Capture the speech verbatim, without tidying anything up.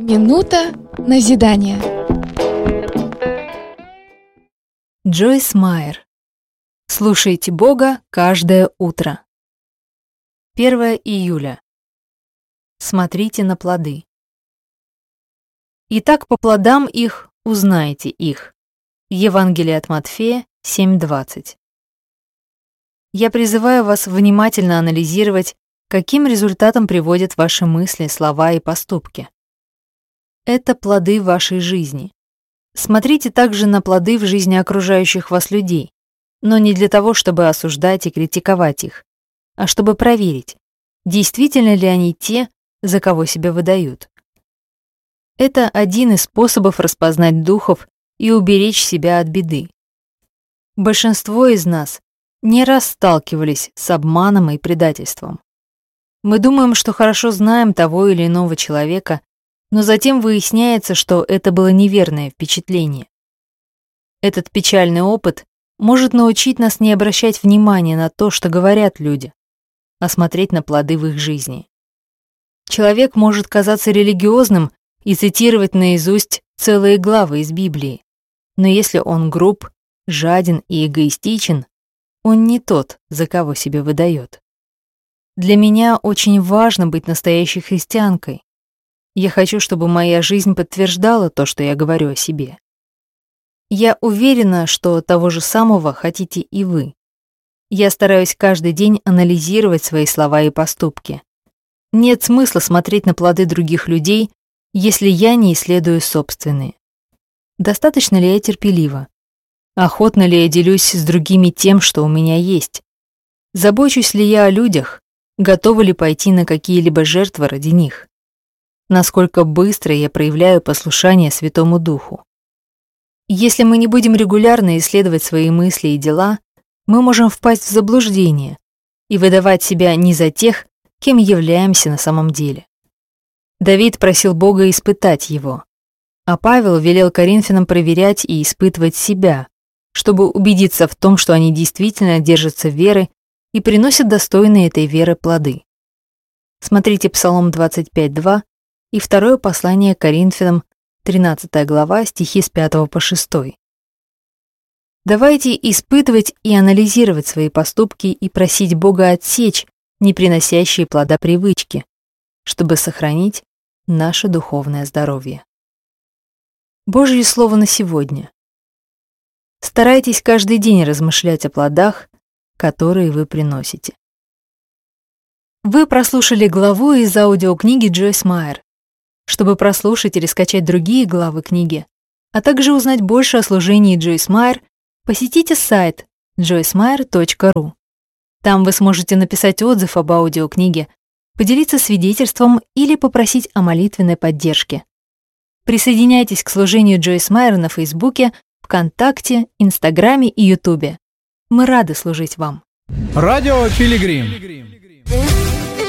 Минута назидания. Джойс Майер. Слушайте Бога каждое утро. первое июля. Смотрите на плоды. Итак, по плодам их узнаете их. Евангелие от Матфея семь двадцать. Я призываю вас внимательно анализировать, каким результатом приводят ваши мысли, слова и поступки. Это плоды вашей жизни. Смотрите также на плоды в жизни окружающих вас людей, но не для того, чтобы осуждать и критиковать их, а чтобы проверить, действительно ли они те, за кого себя выдают. Это один из способов распознать духов и уберечь себя от беды. Большинство из нас не раз сталкивались с обманом и предательством. Мы думаем, что хорошо знаем того или иного человека, но затем выясняется, что это было неверное впечатление. Этот печальный опыт может научить нас не обращать внимания на то, что говорят люди, а смотреть на плоды в их жизни. Человек может казаться религиозным и цитировать наизусть целые главы из Библии, но если он груб, жаден и эгоистичен, он не тот, за кого себя выдает. Для меня очень важно быть настоящей христианкой. Я хочу, чтобы моя жизнь подтверждала то, что я говорю о себе. Я уверена, что того же самого хотите и вы. Я стараюсь каждый день анализировать свои слова и поступки. Нет смысла смотреть на плоды других людей, если я не исследую собственные. Достаточно ли я терпелива? Охотно ли я делюсь с другими тем, что у меня есть? Забочусь ли я о людях? Готова ли пойти на какие-либо жертвы ради них? Насколько быстро я проявляю послушание Святому Духу? Если мы не будем регулярно исследовать свои мысли и дела, мы можем впасть в заблуждение и выдавать себя не за тех, кем являемся на самом деле. Давид просил Бога испытать его, а Павел велел Коринфянам проверять и испытывать себя, чтобы убедиться в том, что они действительно держатся веры и приносят достойные этой веры плоды. Смотрите Псалом двадцать пять два и второе послание к Коринфянам, тринадцатая глава, стихи с пятого по шестой. Давайте испытывать и анализировать свои поступки и просить Бога отсечь не приносящие плода привычки, чтобы сохранить наше духовное здоровье. Божье слово на сегодня. Старайтесь каждый день размышлять о плодах, которые вы приносите. Вы прослушали главу из аудиокниги Джойс Майер. Чтобы прослушать или скачать другие главы книги, а также узнать больше о служении Джойс Майер, посетите сайт джойс майер точка ру. Там вы сможете написать отзыв об аудиокниге, поделиться свидетельством или попросить о молитвенной поддержке. Присоединяйтесь к служению Джойс Майер на Фейсбуке, ВКонтакте, Инстаграме и Ютубе. Мы рады служить вам. Радио Пилигрим.